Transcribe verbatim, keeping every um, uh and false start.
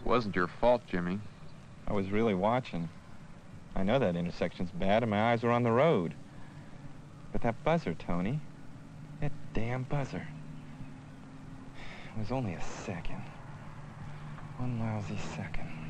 Wasn't your fault, Jimmy. I was really watching. I know that intersection's bad, and my eyes were on the road. But that buzzer, Tony, that damn buzzer. It was only a second. One lousy second.